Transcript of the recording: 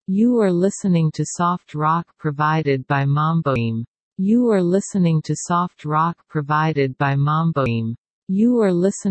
You are listening to soft rock provided by Mamboim. You are listening to soft rock provided by Mamboim. You are listening